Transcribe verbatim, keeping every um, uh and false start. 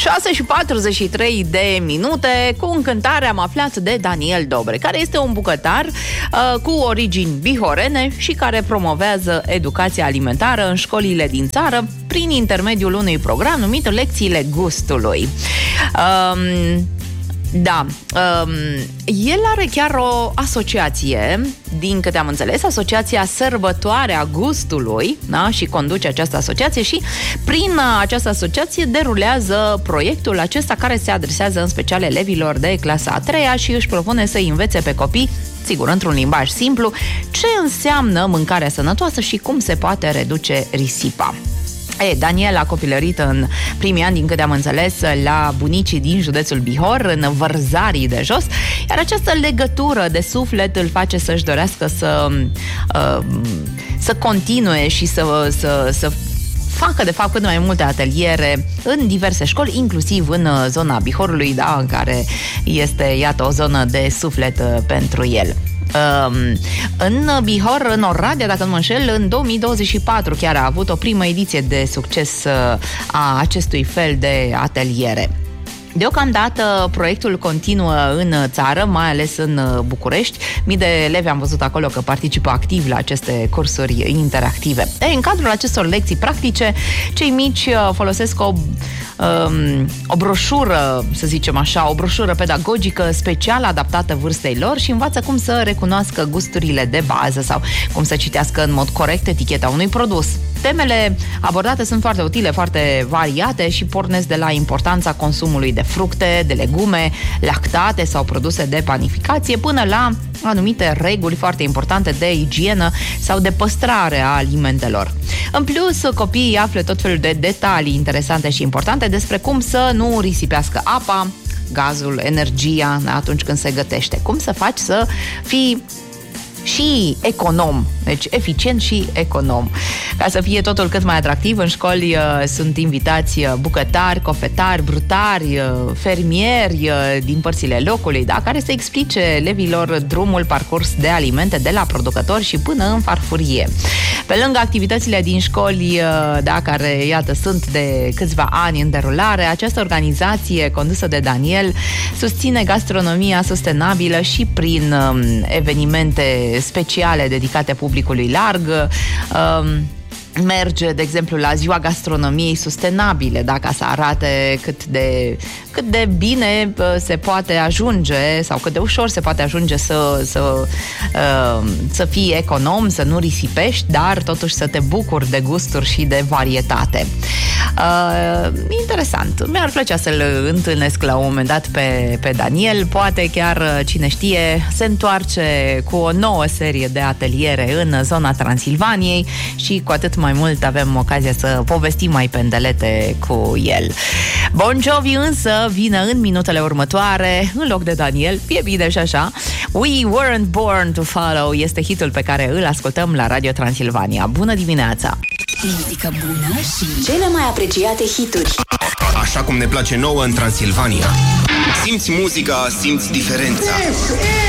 șase și patruzeci și trei de minute. Cu încântare am aflat de Daniel Dobre, care este un bucătar uh, cu origini bihorene și care promovează educația alimentară în școlile din țară prin intermediul unui program numit Lecțiile Gustului. Um, Da, um, el are chiar o asociație, din câte am înțeles, Asociația Sărbătoarea Gustului, da? Și conduce această asociație și prin această asociație derulează proiectul acesta care se adresează în special elevilor de clasa a treia și își propune să învețe pe copii, sigur, într-un limbaj simplu, ce înseamnă mâncarea sănătoasă și cum se poate reduce risipa. E, Daniel a copilărit în primii ani, din câte am înțeles, la bunicii din județul Bihor, în Vărzarii de Jos, iar această legătură de suflet îl face să-și dorească să, uh, să continue și să, să, să facă, de fapt, cât mai multe ateliere în diverse școli, inclusiv în zona Bihorului, da, în care este, iată, o zonă de suflet uh, pentru el. Um, în Bihor, în Oradea, dacă nu mă înșel, în două mii douăzeci și patru chiar a avut o primă ediție de succes uh, a acestui fel de ateliere. Deocamdată proiectul continuă în țară, mai ales în București. Mii de elevi am văzut acolo că participă activ la aceste cursuri interactive. Ei, în cadrul acestor lecții practice, cei mici folosesc o, um, o broșură, să zicem așa, o broșură pedagogică special adaptată vârstei lor și învață cum să recunoască gusturile de bază sau cum să citească în mod corect eticheta unui produs. Temele abordate sunt foarte utile, foarte variate și pornesc de la importanța consumului de fructe, de legume, lactate sau produse de panificație, până la anumite reguli foarte importante de igienă sau de păstrare a alimentelor. În plus, copiii află tot felul de detalii interesante și importante despre cum să nu risipească apa, gazul, energia atunci când se gătește. Cum să faci să fii și econom, deci eficient și econom. Ca să fie totul cât mai atractiv, în școli uh, sunt invitați uh, bucătari, cofetari, brutari, uh, fermieri uh, din părțile locului, da, care să explice elevilor drumul parcurs de alimente de la producători și până în farfurie. Pe lângă activitățile din școli, uh, da, care, iată, sunt de câțiva ani în derulare, această organizație condusă de Daniel susține gastronomia sustenabilă și prin uh, evenimente speciale dedicate publicului larg. Um, merge, de exemplu, la Ziua Gastronomiei Sustenabile, da, ca să arate cât de, cât de bine se poate ajunge sau cât de ușor se poate ajunge să, să, să fii econom, să nu risipești, dar totuși să te bucuri de gusturi și de varietate. Uh, interesant. Mi-ar plăcea să-l întâlnesc la un moment dat pe, pe Daniel. Poate chiar, cine știe, se întoarce cu o nouă serie de ateliere în zona Transilvaniei și cu atât mai mult avem ocazia să povestim mai pendelete cu el. Bon Jovi însă vine în minutele următoare în loc de Daniel. E bine și așa. We Weren't Born to Follow este hitul pe care îl ascultăm la Radio Transilvania. Bună dimineața! Muzică bună și cele mai apreciate hituri. Așa cum ne place nouă în Transilvania. Simți muzica, simți diferența.